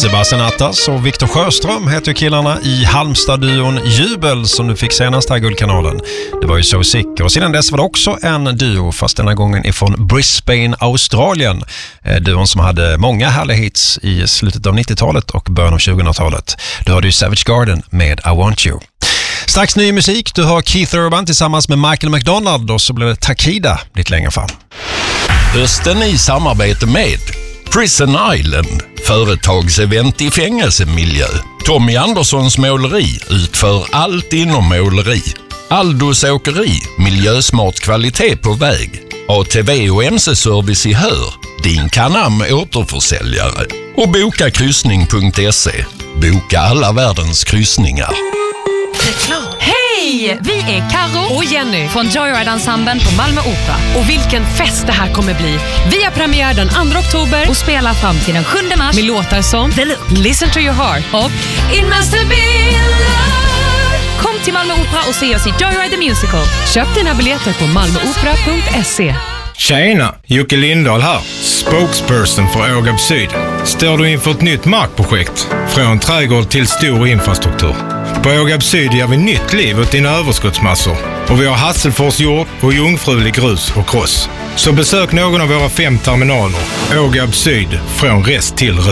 Sebastian Attas och Viktor Sjöström heter killarna i Halmstad-duon Jubel som du fick senast här i Guldkanalen. Det var ju So Sick, och sedan dess var det också en duo, fast denna gången ifrån Brisbane, Australien. Duon som hade många härliga hits i slutet av 90-talet och början av 2000-talet. Du hörde ju Savage Garden med I Want You. Strax ny musik, du har Keith Urban tillsammans med Michael McDonald, och så blir det Takida lite längre fram. Hösten i samarbete med Prison Island, företagsevent i fängelsemiljö. Tommy Anderssons måleri utför allt inom måleri. Aldos åkeri, miljösmart kvalitet på väg. ATV och MC-service i Hör, din Canam återförsäljare. Och bokakryssning.se, boka alla världens kryssningar. Hej! Vi är Karo och Jenny från Joyride-ensemblen på Malmö Opera. Och vilken fest det här kommer bli. Vi har premiär den 2 oktober och spelar fram till den 7 mars med låtar som The Look, Listen to Your Heart och It Must Have Been Love. Kom till Malmö Opera och se oss i Joyride the Musical. Köp dina biljetter på malmöopera.se. Tjena, Jocke Lindahl här, spokesperson för Ågab Syd. Står du inför ett nytt markprojekt? Från trädgård till stor infrastruktur. På Ågab Syd ger vi nytt liv åt dina överskottsmassor. Och vi har Hasselfors jord och jungfrulig grus och kross. Så besök någon av våra 5 terminaler. Ågab Syd, från rest till